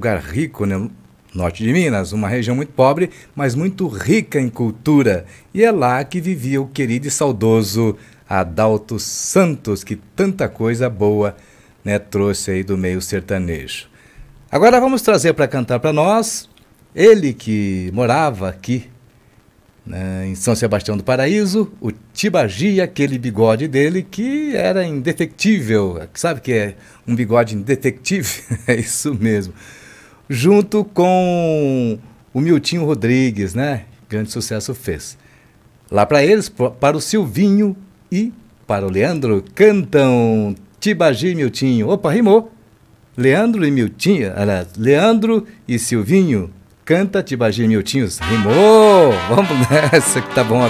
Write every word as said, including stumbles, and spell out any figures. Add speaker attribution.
Speaker 1: lugar rico, né? Norte de Minas, uma região muito pobre, mas muito rica em cultura. E é lá que vivia o querido e saudoso Adalto Santos, que tanta coisa boa, né, trouxe aí do meio sertanejo. Agora vamos trazer para cantar para nós ele que morava aqui, né, em São Sebastião do Paraíso, o Tibagi, aquele bigode dele que era indefectível. Sabe o que é um bigode indefectível? É isso mesmo. Junto com o Miltinho Rodrigues, né? Grande sucesso fez. Lá para eles, para o Silvinho e para o Leandro, cantam Tibagi e Miltinho. Opa, rimou. Leandro e Miltinho, aliás, Leandro e Silvinho, canta Tibagi e Miltinho. Rimou! Vamos nessa que tá bom.